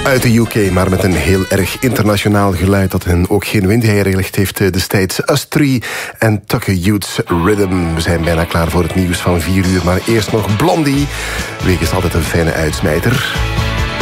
Uit de UK, maar met een heel erg internationaal geluid dat hen ook geen wind gelegd heeft destijds. Us Three en Tucker Youth's Rhythm. We zijn bijna klaar voor het nieuws van 4 uur, maar eerst nog Blondie. Week is altijd een fijne uitsmijter.